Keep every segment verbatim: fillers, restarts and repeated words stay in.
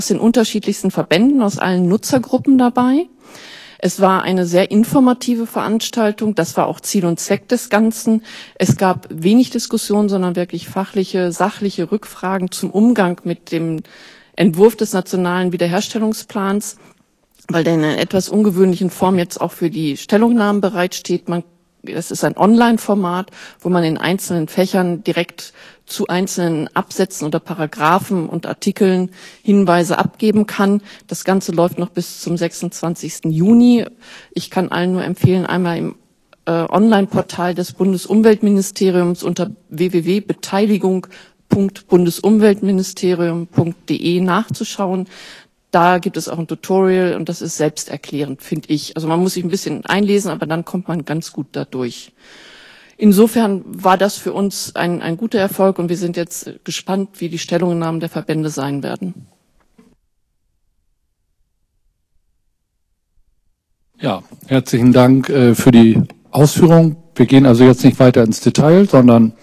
aus den unterschiedlichsten Verbänden, aus allen Nutzergruppen dabei. Es war eine sehr informative Veranstaltung. Das war auch Ziel und Zweck des Ganzen. Es gab wenig Diskussion, sondern wirklich fachliche, sachliche Rückfragen zum Umgang mit dem Entwurf des nationalen Wiederherstellungsplans, weil der in einer etwas ungewöhnlichen Form jetzt auch für die Stellungnahmen bereitsteht. Man, das ist ein Online-Format, wo man in einzelnen Fächern direkt zu einzelnen Absätzen oder Paragraphen und Artikeln Hinweise abgeben kann. Das Ganze läuft noch bis zum sechsundzwanzigsten Juni. Ich kann allen nur empfehlen, einmal im äh, Online-Portal des Bundesumweltministeriums unter w w w punkt beteiligung punkt bundesumweltministerium punkt de nachzuschauen. Da gibt es auch ein Tutorial und das ist selbsterklärend, finde ich. Also man muss sich ein bisschen einlesen, aber dann kommt man ganz gut da durch. Insofern war das für uns ein, ein guter Erfolg und wir sind jetzt gespannt, wie die Stellungnahmen der Verbände sein werden. Ja, herzlichen Dank äh, für die Ausführung. Wir gehen also jetzt nicht weiter ins Detail, sondern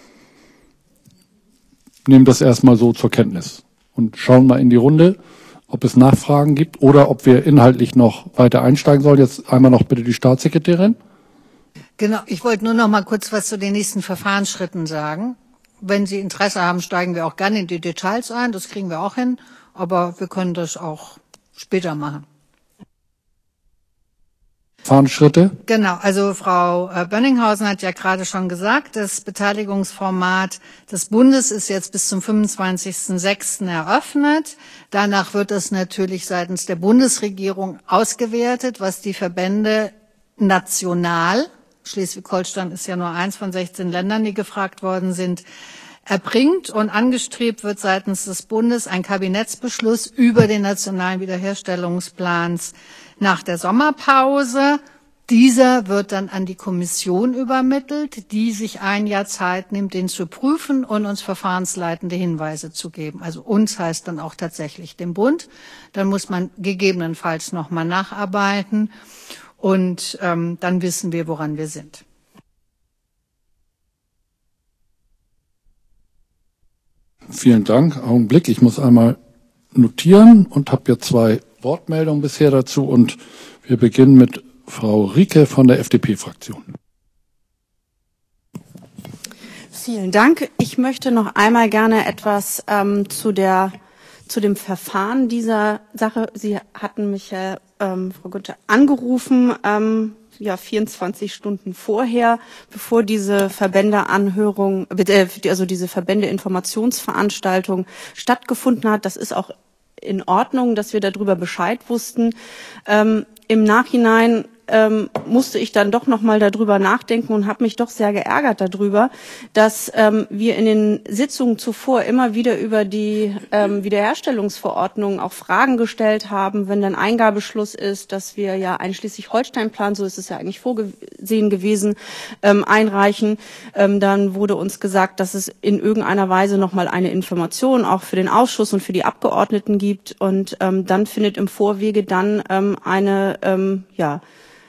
nehmen das erstmal so zur Kenntnis und schauen mal in die Runde, ob es Nachfragen gibt oder ob wir inhaltlich noch weiter einsteigen sollen. Jetzt einmal noch bitte die Staatssekretärin. Genau, ich wollte nur noch mal kurz was zu den nächsten Verfahrensschritten sagen. Wenn Sie Interesse haben, steigen wir auch gerne in die Details ein, das kriegen wir auch hin, aber wir können das auch später machen. Verfahrensschritte? Genau, also Frau Bönninghausen hat ja gerade schon gesagt, das Beteiligungsformat des Bundes ist jetzt bis zum fünfundzwanzigsten sechsten eröffnet. Danach wird es natürlich seitens der Bundesregierung ausgewertet, was die Verbände national, Schleswig-Holstein ist ja nur eins von sechzehn Ländern, die gefragt worden sind, erbringt, und angestrebt wird seitens des Bundes ein Kabinettsbeschluss über den nationalen Wiederherstellungsplans nach der Sommerpause. Dieser wird dann an die Kommission übermittelt, die sich ein Jahr Zeit nimmt, den zu prüfen und uns verfahrensleitende Hinweise zu geben. Also uns heißt dann auch tatsächlich den Bund. Dann muss man gegebenenfalls noch mal nacharbeiten und ähm, dann wissen wir, woran wir sind. Vielen Dank. Augenblick, ich muss einmal notieren und habe hier zwei Wortmeldungen bisher dazu und wir beginnen mit Frau Rieke von der F D P-Fraktion. Vielen Dank. Ich möchte noch einmal gerne etwas ähm, zu der zu dem Verfahren dieser Sache. Sie hatten mich, äh, ähm, Frau Günther, angerufen, ähm, ja vierundzwanzig Stunden vorher, bevor diese Verbändeanhörung, äh, also diese Verbände-Informationsveranstaltung stattgefunden hat. Das ist auch in Ordnung, dass wir darüber Bescheid wussten. Ähm, im Nachhinein ähm, musste ich dann doch noch mal darüber nachdenken und habe mich doch sehr geärgert darüber, dass ähm, wir in den Sitzungen zuvor immer wieder über die ähm, Wiederherstellungsverordnung auch Fragen gestellt haben, wenn dann Eingabeschluss ist, dass wir ja einen Schleswig-Holstein-Plan, so ist es ja eigentlich vorgesehen gewesen, ähm, einreichen. Ähm, dann wurde uns gesagt, dass es in irgendeiner Weise noch mal eine Information auch für den Ausschuss und für die Abgeordneten gibt, und ähm, dann findet im Vorwege dann ähm, eine ähm, ja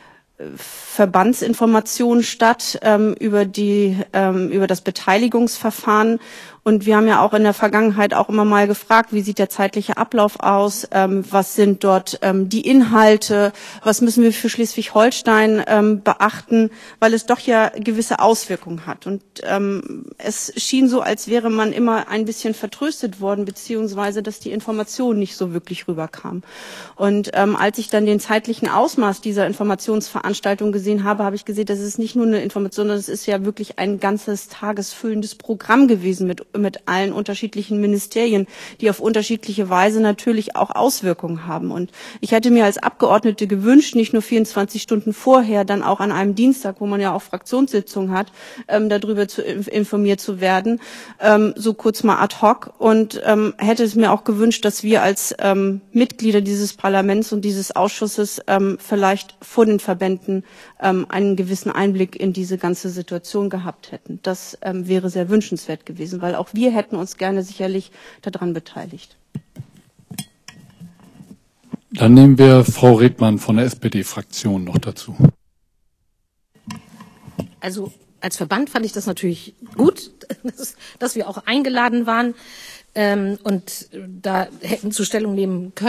Verbandsinformation statt ähm, über die ähm, über das Beteiligungsverfahren. Und wir haben ja auch in der Vergangenheit auch immer mal gefragt, wie sieht der zeitliche Ablauf aus, ähm, was sind dort ähm, die Inhalte, was müssen wir für Schleswig-Holstein ähm, beachten, weil es doch ja gewisse Auswirkungen hat. Und ähm, es schien so, als wäre man immer ein bisschen vertröstet worden, beziehungsweise dass die Information nicht so wirklich rüberkam. Und ähm, als ich dann den zeitlichen Ausmaß dieser Informationsveranstaltung gesehen habe, habe ich gesehen, das ist nicht nur eine Information, sondern es ist ja wirklich ein ganzes tagesfüllendes Programm gewesen mit mit allen unterschiedlichen Ministerien, die auf unterschiedliche Weise natürlich auch Auswirkungen haben. Und ich hätte mir als Abgeordnete gewünscht, nicht nur vierundzwanzig Stunden vorher, dann auch an einem Dienstag, wo man ja auch Fraktionssitzungen hat, ähm, darüber zu informiert zu werden, ähm, so kurz mal ad hoc, und ähm, hätte es mir auch gewünscht, dass wir als ähm, Mitglieder dieses Parlaments und dieses Ausschusses ähm, vielleicht vor den Verbänden ähm, einen gewissen Einblick in diese ganze Situation gehabt hätten. Das ähm, wäre sehr wünschenswert gewesen, weil auch wir hätten uns gerne sicherlich daran beteiligt. Dann nehmen wir Frau Redmann von der S P D-Fraktion noch dazu. Also als Verband fand ich das natürlich gut, dass, dass wir auch eingeladen waren ähm, und da hätten zu Stellung nehmen können.